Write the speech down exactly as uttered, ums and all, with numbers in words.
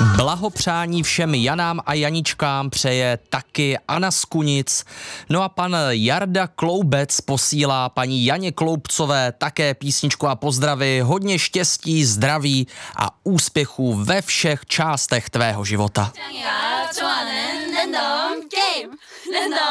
Blahopřání všem Janám a Janičkám přeje taky Anna z Kunic. No a pan Jarda Kloubec posílá paní Janě Kloubcové také písničku a pozdravy. Hodně štěstí, zdraví a úspěchů ve všech částech tvého života.